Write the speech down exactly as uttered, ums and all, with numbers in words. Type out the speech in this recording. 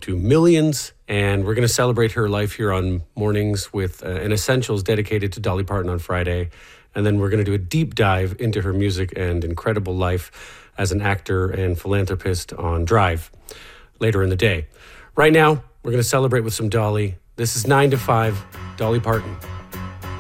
to millions. And we're going to celebrate her life here on Mornings with uh, an Essentials dedicated to Dolly Parton on Friday. And then we're going to do a deep dive into her music and incredible life as an actor and philanthropist on Drive later in the day. Right now, we're going to celebrate with some Dolly. This is nine to five, Dolly Parton.